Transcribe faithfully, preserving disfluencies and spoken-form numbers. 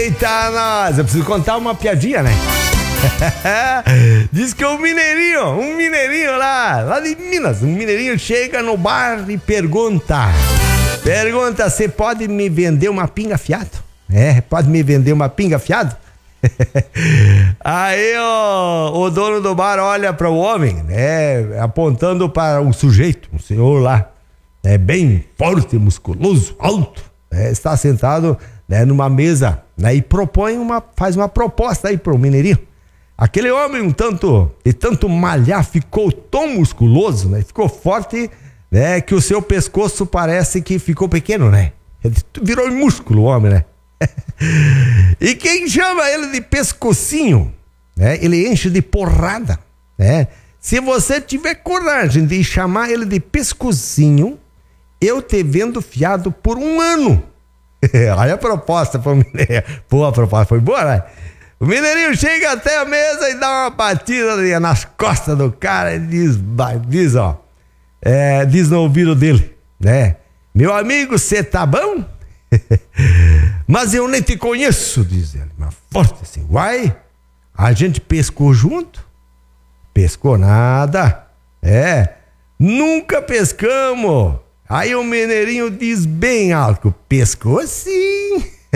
Eita, nós, eu preciso contar uma piadinha, né? Diz que um mineirinho, um mineirinho lá, lá de Minas, um mineirinho chega no bar e pergunta, pergunta, você pode me vender uma pinga fiado? É, pode me vender uma pinga fiado? Aí ó, o dono do bar olha para o homem, né, apontando para um sujeito, um senhor lá, é bem forte, musculoso, alto, é, está sentado, né, numa mesa, né, e propõe uma, faz uma proposta aí pro mineirinho. Aquele homem um tanto, de tanto malhar, ficou tão musculoso, né, ficou forte, né, que o seu pescoço parece que ficou pequeno, né, ele virou em músculo o homem, né. E quem chama ele de pescocinho, né, ele enche de porrada, né. Se você tiver coragem de chamar ele de pescocinho, eu te vendo fiado por um ano. Olha a proposta pro mineiro. Pô, a proposta foi boa, né? O mineirinho chega até a mesa e dá uma batida nas costas do cara e diz, diz ó, é, diz no ouvido dele, né? Meu amigo, você tá bom? Mas eu nem te conheço, diz ele, mas forte assim. Uai, a gente pescou junto? Pescou nada. É, nunca pescamos. Aí o mineirinho diz bem alto, pescou sim.